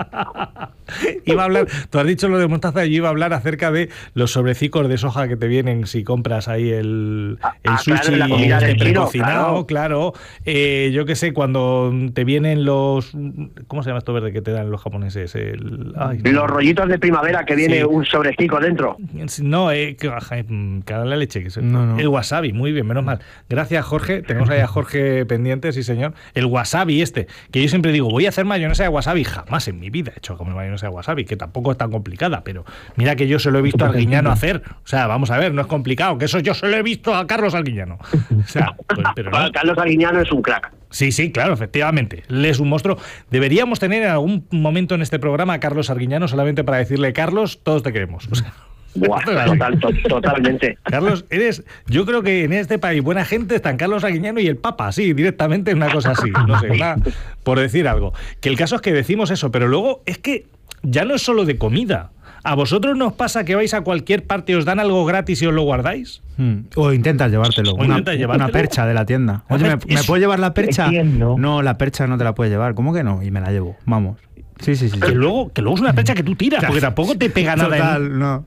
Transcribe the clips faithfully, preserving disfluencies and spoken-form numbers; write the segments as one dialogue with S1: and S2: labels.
S1: Iba a hablar, tú has dicho lo de mostaza, yo iba a hablar acerca de los sobrecicos de soja que te vienen si compras ahí el, el
S2: ah,
S1: sushi
S2: claro, la comida
S1: este
S2: del chino,
S1: precocinado, claro. claro. Eh, yo qué sé, cuando te vienen los... ¿Cómo se llama esto verde que te dan los japoneses? El, ay, no.
S2: Los rollitos de primavera que viene sí. un sobrecico dentro.
S1: No, eh, que cada la leche. Que se, no, no. El wasabi, muy bien, menos mal. Gracias, Jorge. Tenemos ahí a Jorge pendiente, sí señor. El wasabi este, que yo siempre digo, voy a hacer mayonesa de wasabi. Jamás en mi vida he hecho como mayonesa de wasabi, que tampoco es tan complicada, pero mira que yo se lo he visto a Arguiñano hacer. O sea, vamos a ver, no es complicado, que eso yo se lo he visto a Carlos Arguiñano. O sea, pues, pero no.
S2: Carlos Arguiñano es un crack.
S1: Sí, sí, claro, efectivamente. Él es un monstruo. Deberíamos tener en algún momento en este programa a Carlos Arguiñano solamente para decirle, Carlos, todos te queremos. O sea,
S2: Buah, total, to, totalmente.
S1: Carlos, eres, yo creo que en este país buena gente están Carlos Arguiñano y el Papa, sí, directamente una cosa así, no sé, una, por decir algo. Que el caso es que decimos eso, pero luego es que ya no es solo de comida. ¿A vosotros nos pasa que vais a cualquier parte y os dan algo gratis y os lo guardáis?
S3: Hmm. O intentas llevártelo.
S1: O
S3: una,
S1: intentas llevártelo.
S3: Una percha de la tienda. Oye, ¿me, ¿me puedo llevar la percha?
S4: Entiendo.
S3: No, la percha no te la puedes llevar. ¿Cómo que no? Y me la llevo. Vamos. Sí, sí, sí.
S1: Que,
S3: sí.
S1: Luego, que luego es una percha que tú tiras, porque tampoco te pega nada.
S3: Total,
S1: en...
S3: no.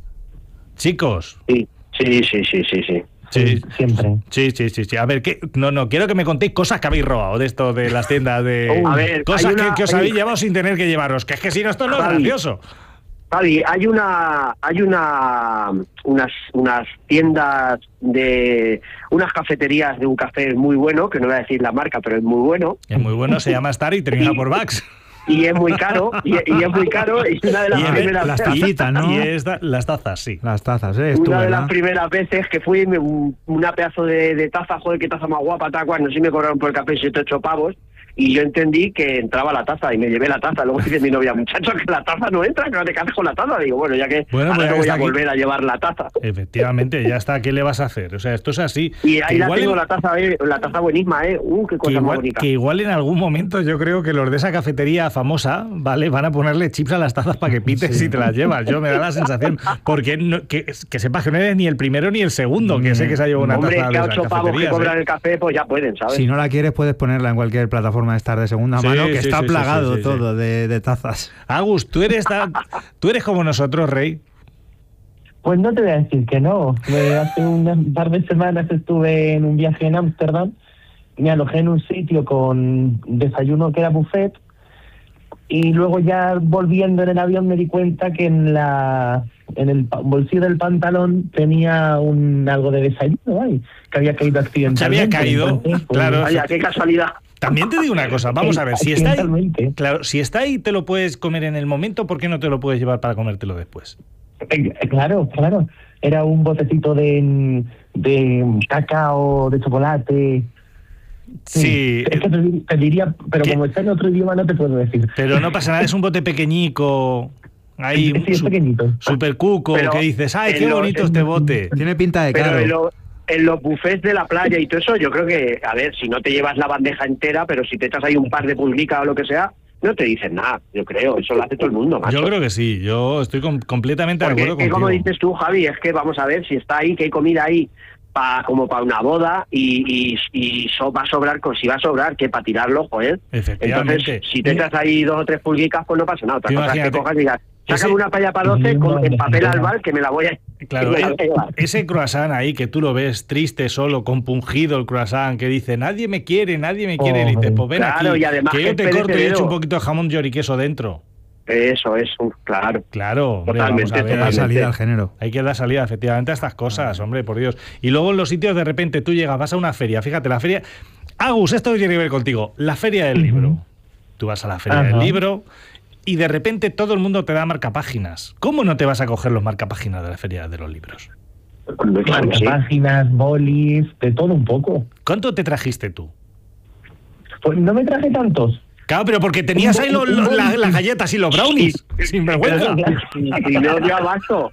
S1: Chicos.
S2: Sí, sí, sí, sí, sí. sí.
S1: Sí,
S4: siempre.
S1: Sí, sí, sí, sí. A ver, ¿qué? no, no, quiero que me contéis cosas que habéis robado de esto de las tiendas de...
S2: A ver,
S1: cosas
S2: una,
S1: que, que os
S2: hay...
S1: habéis llevado sin tener que llevaros, que es que si no esto no es gracioso.
S2: Javi, hay una, hay una, unas, unas tiendas de, unas cafeterías de un café muy bueno, que no voy a decir la marca, pero es muy bueno.
S1: Es muy bueno, se llama Star y termina por Bax.
S2: Y es muy caro, y, y es muy caro, y una de las
S1: y
S2: primeras
S3: las tacitas, ¿no?
S1: Y es da, las tazas, sí.
S3: Las tazas, ¿eh?
S2: Una
S3: tú,
S2: de
S3: ¿verdad?
S2: las primeras veces que fui, me, una pedazo de, de taza, joder, qué taza más guapa, tal cual, no sé si me cobraron por el café siete, ocho pavos, y yo entendí que entraba la taza, y me llevé la taza. Luego dice mi novia, muchacho, que la taza no entra, que no te cases con la taza. Digo, bueno, ya que
S1: bueno,
S2: ahora
S1: pues
S2: no voy a
S1: aquí.
S2: volver a llevar la taza.
S1: Efectivamente, ya está, ¿qué le vas a hacer? O sea, esto es así.
S2: Y ahí
S1: que
S2: la tengo,
S1: en...
S2: la taza, eh, la taza buenísima, ¿eh? Uh, qué cosa
S1: que igual,
S2: más bonita.
S1: Que igual en algún momento yo creo que los de esa cafetería famosa, ¿vale? Van a ponerle chips a las tazas para que pites sí. y te las llevas. Yo me da la sensación, porque no, que, que sepas que no eres ni el primero ni el segundo, que sé que se ha llevado una
S2: Hombre,
S1: taza
S2: que
S1: de
S2: ocho pavos que cobran
S1: ¿eh?
S2: el café, pues ya pueden, ¿sabes?
S3: Si no la quieres, puedes ponerla en cualquier plataforma de estar de segunda
S1: sí,
S3: mano, que
S1: sí,
S3: está
S1: sí,
S3: plagado
S1: sí, sí, sí,
S3: todo
S1: sí.
S3: De, de tazas.
S1: Agus, ¿tú eres, tan, ¿tú eres como nosotros, Rey?
S4: Pues no te voy a decir que no. Hace un par de semanas estuve en un viaje en Ámsterdam, me alojé en un sitio con desayuno que era buffet, y luego ya volviendo en el avión me di cuenta que en la en el bolsillo del pantalón tenía un algo de desayuno ahí, que había caído accidentalmente.
S1: Se había caído, entonces, pues, claro.
S2: Vaya, qué casualidad.
S1: También te digo una cosa, vamos a ver, si está ahí, claro, si está ahí te lo puedes comer en el momento, ¿por qué no te lo puedes llevar para comértelo después?
S4: Eh, claro, claro. Era un botecito de, de cacao, de chocolate.
S1: Sí. sí.
S4: Es que te, te diría, pero ¿qué? Como está en otro idioma no te puedo decir.
S1: Pero no pasa nada, es un bote pequeñico. Ahí,
S4: sí, es pequeñito.
S1: Super cuco, pero que dices, ay, qué
S2: lo,
S1: bonito este bote.
S3: Tiene pinta de caro.
S2: Pero en, lo, en los buffets de la playa y todo eso, yo creo que, a ver, si no te llevas la bandeja entera, pero si te echas ahí un par de pulguicas o lo que sea, no te dicen nada, yo creo, eso lo hace todo el mundo, macho.
S1: Yo creo que sí, yo estoy com- completamente
S2: Porque
S1: de acuerdo
S2: es que,
S1: contigo.
S2: como dices tú, Javi, es que vamos a ver si está ahí, que hay comida ahí pa, como para una boda y, y, y so, va a sobrar, si va a sobrar, que para tirarlo, joder.
S1: Efectivamente.
S2: Entonces, si te echas ahí dos o tres pulguicas, pues no pasa nada. Otra cosa es que cojas y digas, sácame una palla para doce con el papel albal que me la voy a...
S1: Claro, el, ese croissant ahí que tú lo ves triste, solo, compungido el croissant, que dice, nadie me quiere, nadie me quiere, oh, y te pues ven
S2: claro,
S1: aquí,
S2: y además
S1: que yo te corto y echo un poquito de jamón york y queso dentro.
S2: Eso es, claro.
S1: Claro, hombre,
S2: totalmente,
S1: vamos a ver.
S3: Hay que dar salida al género.
S1: Hay que dar salida, efectivamente, a estas cosas, hombre, por Dios. Y luego en los sitios, de repente, tú llegas, vas a una feria, fíjate, la feria... Agus, esto tiene que ver contigo, la feria del libro. Uh-huh. Tú vas a la feria uh-huh. del libro... y de repente todo el mundo te da marcapáginas. ¿Cómo no te vas a coger los marcapáginas de la feria de los libros?
S4: Marcapáginas, bolis, de todo un poco.
S1: ¿Cuánto te trajiste tú?
S4: Pues no me traje tantos.
S1: Claro, pero porque tenías ahí lo, lo, la, las galletas y los brownies. Sin vergüenza.
S2: Y no dio abasto.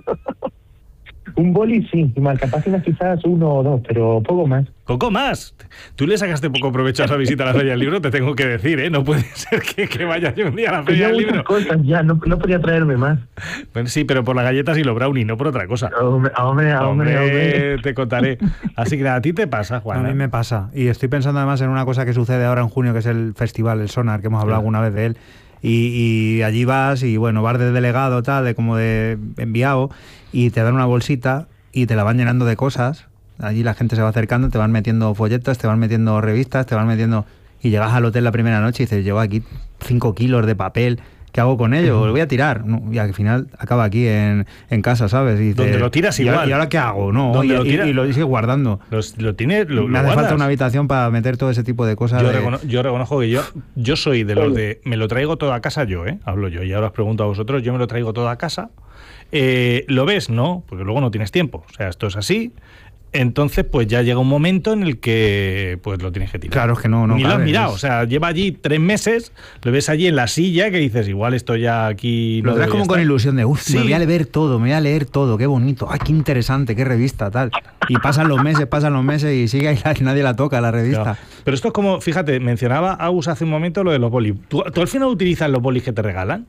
S4: Un boli sí, y marcapáginas quizás uno o dos, pero poco más.
S1: ¿Poco más? Tú le sacaste poco provecho a esa visita a la Feria del Libro, te tengo que decir, ¿eh? No puede ser que, que vaya yo un día a la Feria del Libro.
S4: Cosas ya, no, no podía traerme más.
S1: Bueno, sí, pero por las galletas y los brownies, no por otra cosa.
S4: Hombre, hombre, hombre, hombre.
S1: Te contaré. Así que nada, a ti te pasa, Juan.
S3: A mí me pasa. Y estoy pensando además en una cosa que sucede ahora en junio, que es el festival, el Sonar, que hemos hablado sí. alguna vez de él. Y, y allí vas y bueno, vas de delegado, tal, de como de enviado, y te dan una bolsita y te la van llenando de cosas. Allí la gente se va acercando, te van metiendo folletos, te van metiendo revistas, te van metiendo... Y llegas al hotel la primera noche y dices, llevo aquí cinco kilos de papel, ¿qué hago con ello? Lo voy a tirar. No, y al final acaba aquí en, en casa, ¿sabes? Y dices,
S1: donde lo tiras igual.
S3: ¿Y ahora, ¿y ahora qué hago? No, y lo, y, y lo sigues guardando.
S1: Los, lo tiene, lo,
S3: Me
S1: lo
S3: hace
S1: guardas.
S3: falta una habitación para meter todo ese tipo de cosas.
S1: Yo,
S3: de...
S1: recono yo reconozco que yo, yo soy de los de... Me lo traigo todo a casa yo, ¿eh? Hablo yo. Y ahora os pregunto a vosotros, yo me lo traigo todo a casa. Eh, ¿Lo ves? No, porque luego no tienes tiempo. O sea, esto es así. Entonces, pues ya llega un momento en el que pues lo tienes que tirar.
S3: Claro, es que no, no.
S1: Ni lo has
S3: cabe,
S1: mirado,
S3: es...
S1: o sea, lleva allí tres meses, lo ves allí en la silla que dices, igual esto ya aquí...
S3: Lo
S1: no
S3: traes como
S1: estar.
S3: con ilusión de, uff,
S1: Sí.
S3: me voy a leer todo, me voy a leer todo, qué bonito, ay, qué interesante, qué revista, tal. Y pasan los meses, pasan los meses y sigue ahí, nadie la toca, la revista.
S1: Claro. Pero esto es como, fíjate, mencionaba Agus hace un momento lo de los bolis. ¿Tú, ¿Tú al final utilizas los bolis que te regalan?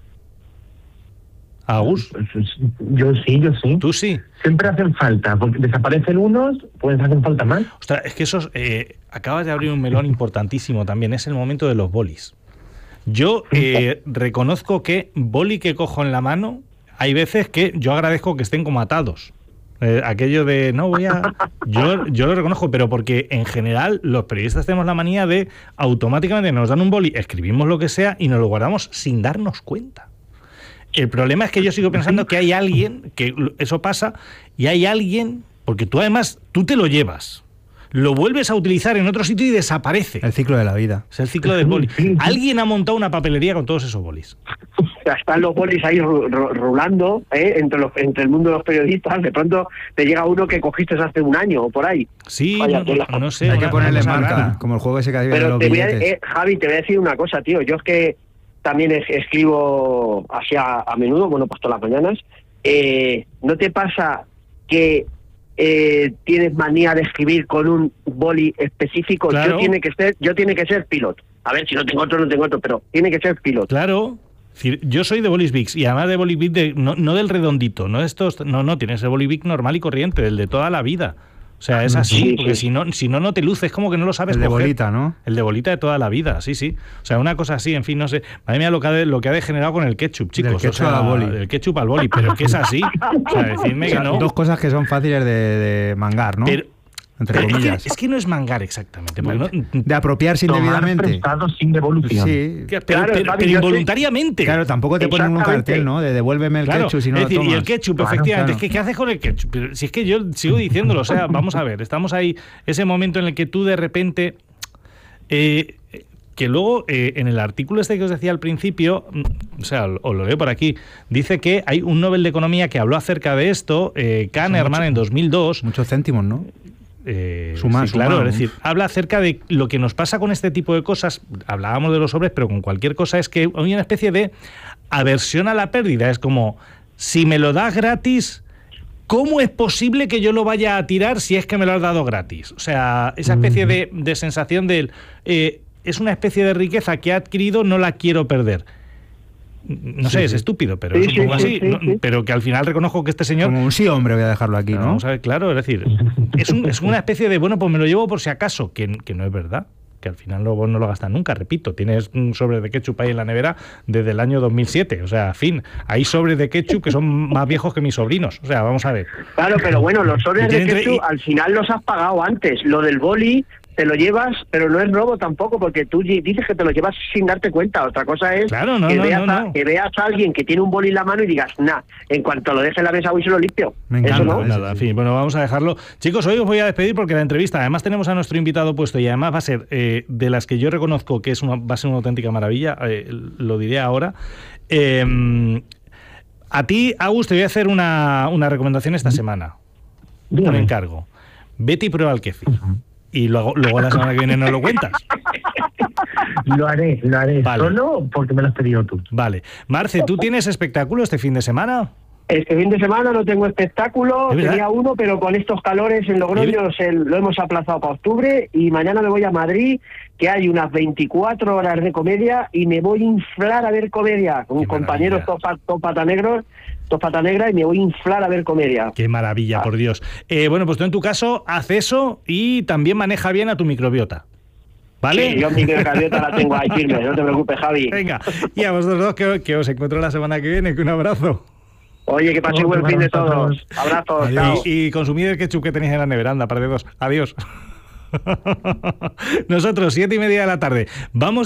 S1: Agus,
S4: Yo sí, yo sí.
S1: tú sí.
S4: Siempre hacen falta, porque desaparecen unos, pues hacen falta más.
S1: Ostras, es que esos... Eh, acabas de abrir un melón importantísimo también, es el momento de los bolis. Yo eh, reconozco que boli que cojo en la mano, hay veces que yo agradezco que estén como atados. Eh, aquello de, no voy a... Yo, yo lo reconozco, pero porque en general los periodistas tenemos la manía de automáticamente nos dan un boli, escribimos lo que sea y nos lo guardamos sin darnos cuenta. El problema es que yo sigo pensando que hay alguien, que eso pasa, y hay alguien, porque tú además, tú te lo llevas, lo vuelves a utilizar en otro sitio y desaparece.
S3: El ciclo de la vida.
S1: Es el ciclo del boli. Alguien ha montado una papelería con todos esos bolis.
S2: Están los bolis ahí ru ru rulando ¿eh? entre, los, entre el mundo de los periodistas. De pronto te llega uno que cogiste hace un año o por ahí.
S1: Sí,
S2: Vaya,
S1: no, no sé.
S3: Hay que ponerle marca,
S1: rara.
S3: como el juego ese que había de
S2: Pero
S3: los
S2: te voy a,
S3: billetes.
S2: eh, Javi, te voy a decir una cosa, tío. Yo es que también es, escribo así a, a menudo, bueno, pues todas las mañanas. Eh, ¿No te pasa que eh, tienes manía de escribir con un boli específico?
S1: Claro.
S2: Yo tiene que ser, yo tiene que ser pilot. A ver, si no tengo otro, no tengo otro, pero tiene que ser pilot.
S1: Claro. Yo soy de bolis Bics y además de bolis Bic de, no, no del redondito, no estos, no, no, tienes el bolis Bic normal y corriente, del de toda la vida. O sea, es así,
S2: Sí,
S1: porque
S2: sí.
S1: si no, si no, no te luces, como que no lo sabes
S3: El de
S1: coger.
S3: bolita, ¿no?
S1: El de bolita de toda la vida, sí, sí. O sea, una cosa así, en fin, no sé. Madre mía, lo que ha, de, lo que ha degenerado con el ketchup, chicos.
S3: Del ketchup
S1: o sea,
S3: al boli.
S1: Del ketchup al boli, pero que es así. O sea, decidme
S3: O sea,
S1: que no.
S3: dos cosas que son fáciles de, de mangar, ¿no?
S1: Pero,
S3: Entre
S1: pero es,
S3: comillas.
S1: que, es que no es mangar exactamente. porque no-
S3: De apropiarse
S4: Tomar
S3: indebidamente.
S4: prestado sin devolución.
S3: Sí.
S1: pero,
S2: Claro,
S1: pero-
S2: Javi,
S1: pero
S2: yo sé-
S1: involuntariamente.
S3: Claro, tampoco te ponen un
S2: Exactamente.
S3: cartel, ¿no? De devuélveme el
S1: Claro,
S3: ketchup si no
S1: es
S3: lo
S1: decir,
S3: tomas.
S1: y el ketchup,
S3: Claro,
S1: efectivamente,
S3: claro.
S1: es que ¿qué haces con el ketchup? Pero si es que yo sigo diciéndolo, o sea, vamos a ver, estamos ahí, ese momento en el que tú de repente, eh, que luego eh, en el artículo este que os decía al principio, o sea, os lo leo por aquí, dice que hay un Nobel de Economía que habló acerca de esto, eh, Kahneman en dos mil dos.
S3: Muchos céntimos, ¿no?
S1: Eh,
S3: Suma,
S1: sí, claro,
S3: suma,
S1: es
S3: ¿no?
S1: decir, habla acerca de lo que nos pasa con este tipo de cosas. Hablábamos de los sobres, pero con cualquier cosa es que hay una especie de aversión a la pérdida. Es como, si me lo das gratis, ¿cómo es posible que yo lo vaya a tirar si es que me lo has dado gratis? O sea, esa especie de, de sensación de eh, es una especie de riqueza que he adquirido, no la quiero perder. No sé,
S3: Sí,
S1: es
S3: sí.
S1: estúpido, pero
S2: Sí,
S1: es un poco
S2: sí,
S1: así.
S2: sí,
S1: ¿no?
S2: sí.
S1: Pero que al final reconozco que este señor...
S3: Como un sí, hombre, voy a dejarlo aquí,
S1: Pero
S3: ¿no?
S1: vamos a ver, claro, es decir, es, un- es una especie de, bueno, pues me lo llevo por si acaso, que, que no es verdad, que al final luego no lo gastas nunca, repito, tienes un sobre de ketchup ahí en la nevera desde el año dos mil siete, o sea, fin, hay sobres de ketchup que son más viejos que mis sobrinos, o sea, vamos a ver.
S2: Claro, pero bueno, los sobres
S1: Y
S2: de
S1: tienen
S2: ketchup
S1: tre- y-
S2: al final los has pagado antes. Lo del boli te lo llevas, pero no es robo tampoco, porque tú di- dices que te lo llevas sin darte cuenta. Otra cosa es
S1: Claro, no,
S2: que,
S1: no,
S2: veas
S1: no,
S2: a,
S1: no.
S2: que veas a alguien que tiene un boli en la mano y digas, nah, en cuanto lo deje en la mesa voy y se lo limpio.
S3: Me
S2: Eso
S3: encanta,
S2: no.
S1: Pues nada, en fin, bueno, vamos a dejarlo. Chicos, hoy os voy a despedir porque la entrevista, además tenemos a nuestro invitado puesto y además va a ser eh, de las que yo reconozco que es una, va a ser una auténtica maravilla, eh, lo diré ahora. Eh, a ti, Agus, te voy a hacer una, una recomendación esta semana. Un
S4: Dígame.
S1: encargo. Vete y prueba el kefir. Y luego, luego la semana que viene nos lo cuentas.
S4: Lo haré, lo haré.
S1: Vale.
S4: Solo porque me lo has pedido tú.
S1: Vale. Marce, ¿tú tienes espectáculo este fin de semana?
S2: Este fin de semana no tengo espectáculo,
S1: ¿Es verdad?
S2: tenía uno, pero con estos calores en Logroño se- lo hemos aplazado para octubre y mañana me voy a Madrid, que hay unas veinticuatro horas de comedia y me voy a inflar a ver comedia con
S1: Qué
S2: compañeros
S1: maravilla.
S2: todos pa- todos pata negros, todos pata negra y me voy a inflar a ver comedia.
S1: Qué maravilla, por Dios. Eh, bueno, pues tú en tu caso, haz eso y también maneja bien a tu microbiota. ¿Vale?
S2: Sí, yo mi gaviota la tengo ahí firme, no te preocupes, Javi.
S1: Venga, y a vosotros dos que, que os encuentro la semana que viene, que un abrazo.
S2: Oye, que paséis buen fin de todos. Abrazos, chao.
S1: Y, y consumid el ketchup que tenéis en la nevera, anda, par de dos. Adiós. Nosotros, siete y media de la tarde. Vamos